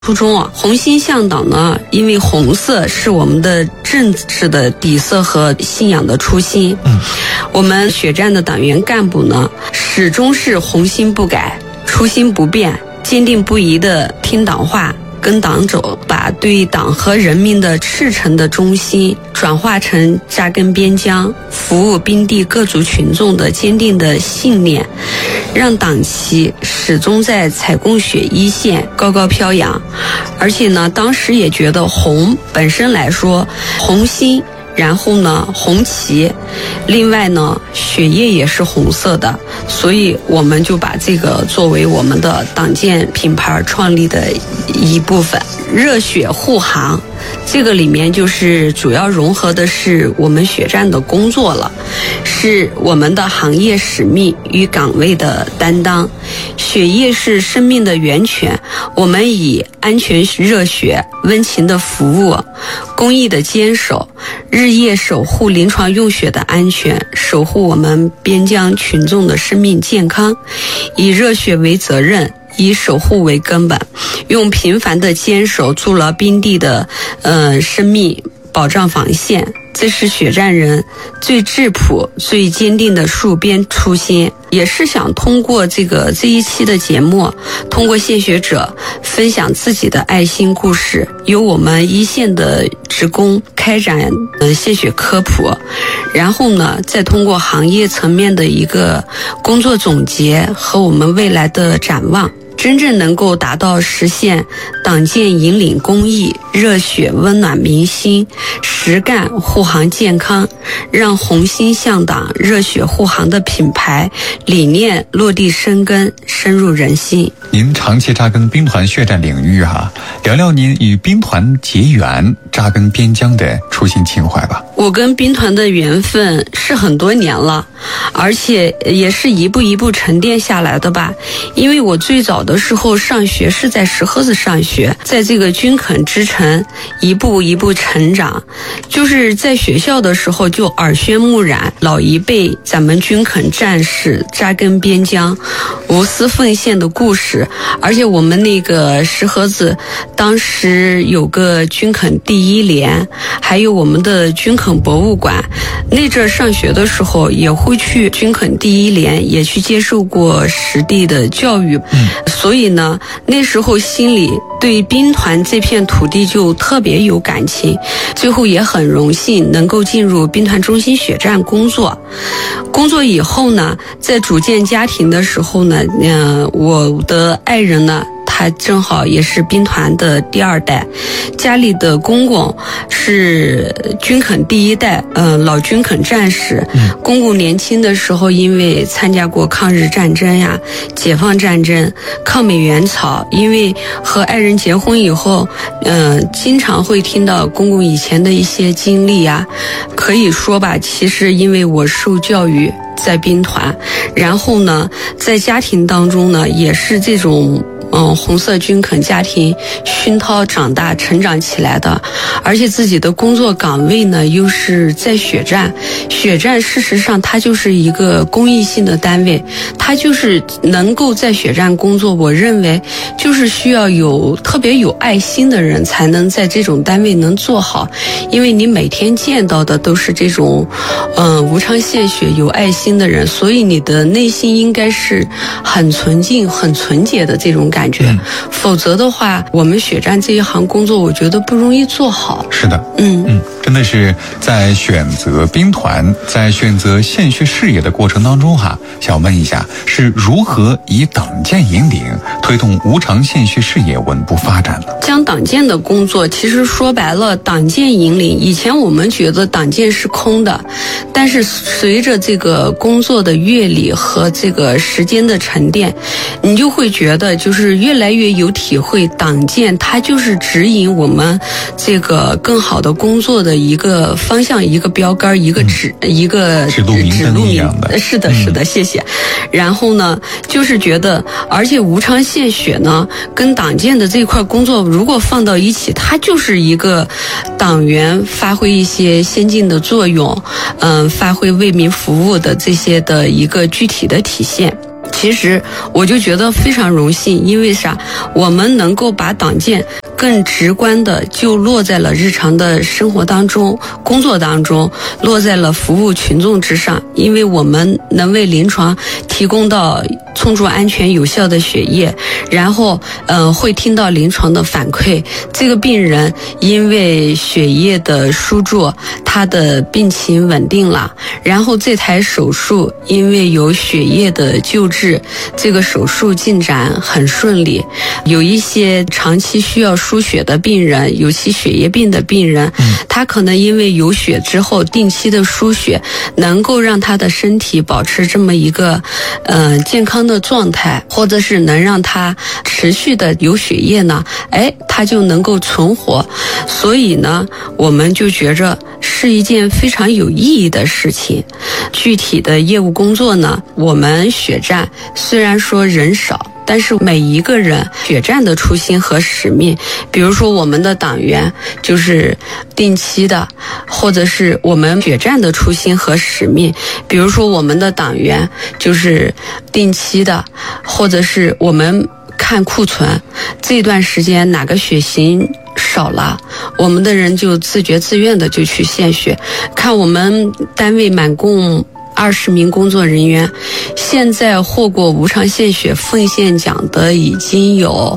初中啊，红心向党呢，因为红色是我们的政治的底色和信仰的初心。我们血战的党员干部呢，始终是红心不改，初心不变，坚定不移地听党话，跟党走，把对党和人民的赤诚的忠心转化成扎根边疆、服务边地各族群众的坚定的信念，让党旗始终在采供血一线高高飘扬。而且呢，当时也觉得红本身来说，红心，然后呢红旗，另外呢血液也是红色的，所以我们就把这个作为我们的党建品牌创立的一部分。热血护航这个里面就是主要融合的是我们血战的工作了，是我们的行业使命与岗位的担当。血液是生命的源泉，我们以安全热血、温情的服务、公益的坚守，日夜守护临床用血的安全，守护我们边疆群众的生命健康，以热血为责任，以守护为根本，用平凡的坚守筑了边地的生命保障防线。这是血战人最质朴、最坚定的戍边初心，也是想通过这一期的节目，通过献血者分享自己的爱心故事，由我们一线的职工开展献血科普，然后呢，再通过行业层面的一个工作总结和我们未来的展望，真正能够达到实现党建引领公益、热血温暖民心、实干护航健康，让红心向党、热血护航的品牌理念落地生根，深入人心。 您长期扎根兵团血战领域聊聊您与兵团结缘、扎根边疆的初心情怀吧。 我跟兵团的缘分是很多年了，而且也是一步一步沉淀下来的吧。因为我最早的时候上学是在石河子上学，在这个军垦之城一步一步成长，就是在学校的时候就耳濡目染老一辈咱们军垦战士扎根边疆、无私奉献的故事。而且我们那个石河子当时有个军垦第一连，还有我们的军垦博物馆，那阵上学的时候也会去军垦第一连，也去接受过实地的教育。所以呢，那时候心里对兵团这片土地就特别有感情，最后也很荣幸能够进入兵团中心血战工作。工作以后呢，在组建家庭的时候呢，我的爱人呢，他正好也是兵团的第二代，家里的公公是军垦第一代，老军垦战士。公公年轻的时候因为参加过抗日战争呀、解放战争、抗美援朝，因为和爱人结婚以后，经常会听到公公以前的一些经历呀。可以说吧，其实因为我受教育在兵团，然后呢，在家庭当中呢，也是这种红色军垦家庭熏陶长大成长起来的。而且自己的工作岗位呢又是在血战，血战事实上它就是一个公益性的单位，它就是能够在血战工作，我认为就是需要有特别有爱心的人才能在这种单位能做好。因为你每天见到的都是这种无偿献血有爱心的人，所以你的内心应该是很纯净很纯洁的这种感觉。否则的话，我们血战这一行工作我觉得不容易做好。 是的，真的是在选择兵团、在选择献血事业的过程当中想问一下，是如何以党建引领推动无偿献血事业稳步发展的？ 将党建的工作其实说白了，党建引领，以前我们觉得党建是空的，但是随着这个工作的阅历和这个时间的沉淀，你就会觉得就是越来越有体会，党建它就是指引我们这个更好的工作的一个方向、一个标杆、一个指路明灯。是的，谢谢。然后呢，就是觉得，而且无偿献血呢，跟党建的这块工作如果放到一起，它就是一个党员发挥一些先进的作用，发挥为民服务的这些的一个具体的体现。 其实我就觉得非常荣幸，因为啥？我们能够把党建更直观的就落在了日常的生活当中、工作当中，落在了服务群众之上。因为我们能为临床提供到充足、安全、有效的血液，然后会听到临床的反馈，这个病人因为血液的输注，他的病情稳定了，然后这台手术因为有血液的救治，这个手术进展很顺利。有一些长期需要输血的病人，尤其血液病的病人，他可能因为有血之后定期的输血，能够让他的身体保持这么一个健康的状态，或者是能让他持续的有血液呢，他就能够存活。所以呢，我们就觉着是一件非常有意义的事情。具体的业务工作呢，我们血站虽然说人少，但是每一个人血站的初心和使命，比如说我们的党员就是定期的，或者是我们血站的初心和使命，比如说我们的党员就是定期的，或者是我们看库存，这段时间哪个血型少了，我们的人就自觉自愿的就去献血。看我们单位满共20名工作人员，现在获过无偿献血奉献奖的已经有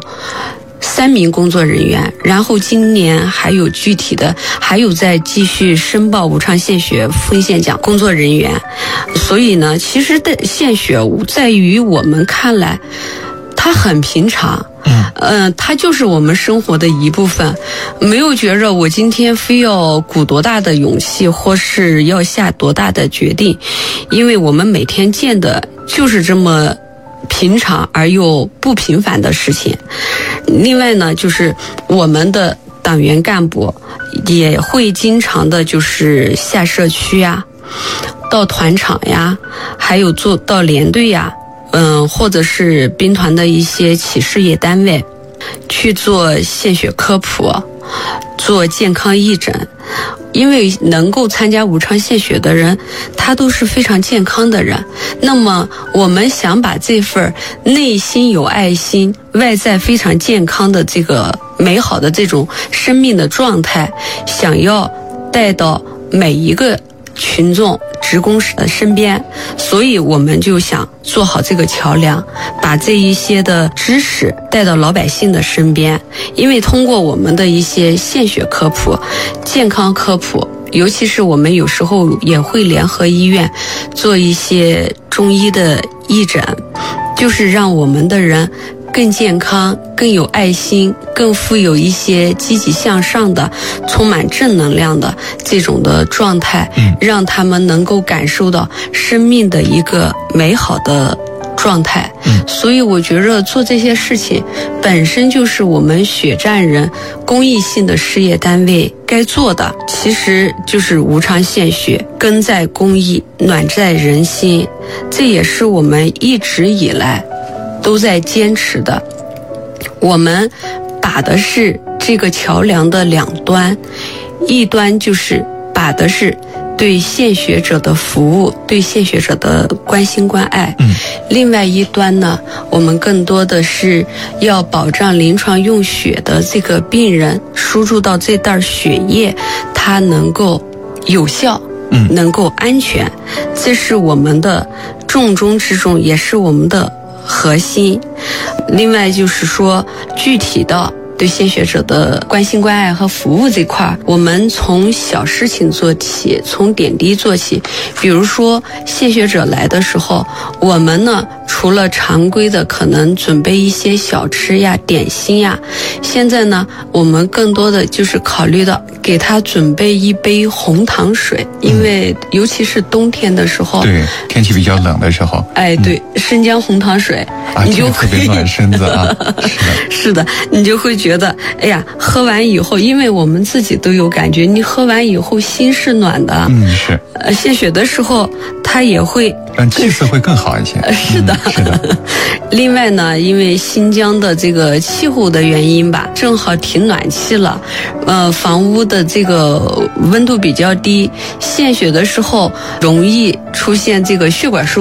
3名工作人员，然后今年还有具体的，还有在继续申报无偿献血奉献奖工作人员。所以呢，其实的献血在于我们看来，它很平常。它就是我们生活的一部分，没有觉着我今天非要鼓多大的勇气，或是要下多大的决定，因为我们每天见的就是这么平常而又不平凡的事情。另外呢，就是我们的党员干部也会经常的就是下社区呀，到团场呀，还有到连队呀，或者是兵团的一些企事业单位去做献血科普，做健康义诊。因为能够参加无偿献血的人，他都是非常健康的人。那么我们想把这份内心有爱心、外在非常健康的这个美好的这种生命的状态，想要带到每一个群众职工的身边，所以我们就想做好这个桥梁，把这一些的知识带到老百姓的身边。因为通过我们的一些献血科普、健康科普，尤其是我们有时候也会联合医院做一些中医的义诊，就是让我们的人更健康、更有爱心、更富有一些积极向上的、充满正能量的这种的状态，让他们能够感受到生命的一个美好的状态。所以我觉着做这些事情本身就是我们血站人公益性的事业单位该做的，其实就是无偿献血，根在公益，暖在人心。这也是我们一直以来都在坚持的。我们把的是这个桥梁的两端，一端就是把的是对献血者的服务，对献血者的关心关爱。另外一端呢，我们更多的是要保障临床用血的这个病人输入到这袋血液，它能够有效，能够安全，这是我们的重中之重，也是我们的核心。另外就是说，具体到对献血者的关心关爱和服务这块，我们从小事情做起，从点滴做起。比如说献血者来的时候，我们呢除了常规的可能准备一些小吃呀、点心呀，现在呢我们更多的就是考虑到给他准备一杯红糖水，因为尤其是冬天的时候， 对，天气比较冷的时候， 对，生姜红糖水，你就特别暖身子啊。 是的，你就会觉得，哎呀，喝完以后，因为我们自己都有感觉，你喝完以后心是暖的。 是。 献血的时候，它也会让气色会更好一些。 是的， 是的。 另外呢，因为新疆的这个气候的原因吧，正好停暖气了，房屋的这个温度比较低，献血的时候容易出现这个血管收